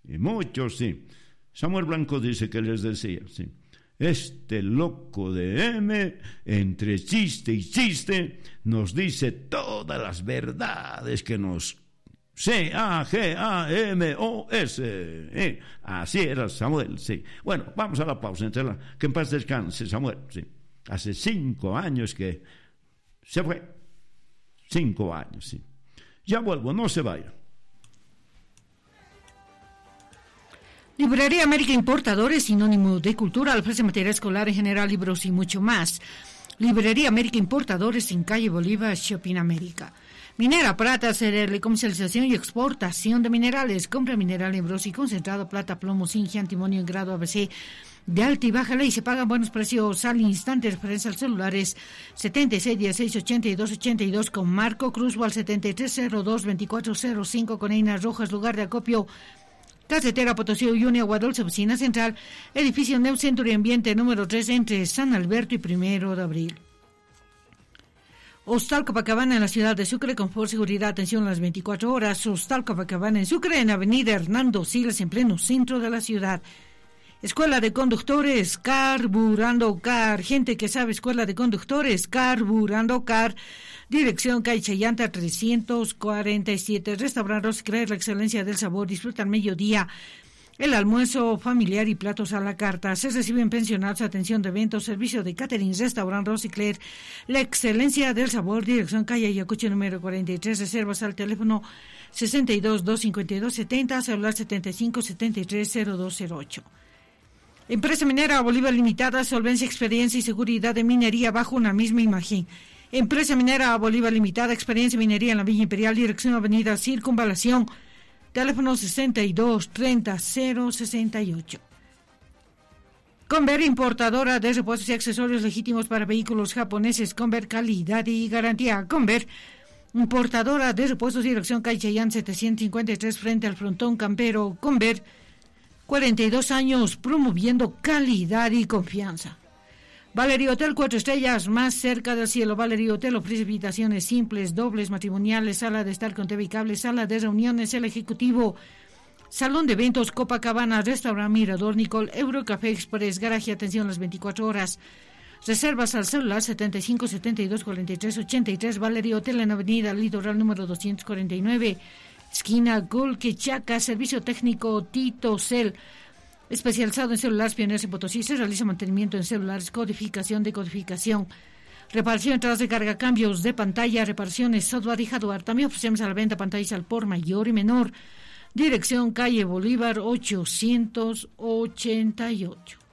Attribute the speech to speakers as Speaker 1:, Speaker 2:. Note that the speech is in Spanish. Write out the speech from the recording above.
Speaker 1: Y muchos, sí. Samuel Blanco dice que les decía, sí. Este loco de M, entre chiste y chiste, nos dice todas las verdades que nos... C-A-G-A-M-O-S. Así era Samuel, sí. Bueno, vamos a la pausa. Que en paz descanse Samuel, sí. Hace 5 años que se fue. 5 años, sí. Ya vuelvo, no se vaya.
Speaker 2: Librería América Importadores, sinónimo de cultura, ofrece material escolar en general, libros y mucho más. Librería América Importadores en calle Bolívar, Shopping América. Minera Prata, cereal, comercialización y exportación de minerales. Compra mineral en bronce y concentrado, plata, plomo, zinc, antimonio en grado ABC de alta y baja ley. Se pagan buenos precios al instante. Referencia al celulares 76168282 con Marco Cruz o al 73022405 con Einas Rojas, lugar de acopio. Casetera Potosí, Uyuni, Aguadulce, oficina central, edificio New Century Ambiente número 3 entre San Alberto y 1 de abril. Hostal Copacabana en la ciudad de Sucre, confort, seguridad, atención a las 24 horas. Hostal Copacabana en Sucre, en avenida Hernando Siles, en pleno centro de la ciudad. Escuela de conductores, Carburando Car. Gente que sabe, escuela de conductores, Carburando Car. Dirección calle Chayanta 347. Restaurante Rosicler, la excelencia del sabor. Disfruta al mediodía el almuerzo familiar y platos a la carta. Se reciben pensionados, atención de eventos, servicio de catering, restaurante Rosicler, la excelencia del sabor. Dirección calle Ayacucho número 43. Reservas al teléfono 62-252-70, celular 75-73-0208. Empresa Minera Bolívar Limitada, solvencia, experiencia y seguridad de minería bajo una misma imagen. Empresa Minera Bolívar Limitada, experiencia en minería en la Villa Imperial, dirección avenida Circunvalación, teléfono 62-30-068. Conver, importadora de repuestos y accesorios legítimos para vehículos japoneses. Conver, calidad y garantía. Conver, importadora de repuestos, dirección calle Chayán 753 frente al frontón campero. Conver, 42 años promoviendo calidad y confianza. Valerio Hotel 4 estrellas, más cerca del cielo. Valerio Hotel ofrece habitaciones simples, dobles, matrimoniales, sala de estar con TV y cable, sala de reuniones, el ejecutivo, salón de eventos, Copacabana, restaurante Mirador, Nicole, Eurocafé Express, garaje, atención las 24 horas. Reservas al celular 75 72 43 83. Valerio Hotel en avenida Litoral número 249, esquina Golquechaca. Servicio técnico Tito Cel, especializado en celulares, pioneros en Potosí. Se realiza mantenimiento en celulares, codificación, decodificación, reparación, entradas de carga, cambios de pantalla, reparaciones, software y hardware. También ofrecemos a la venta pantallas al por mayor y menor. Dirección calle Bolívar 888.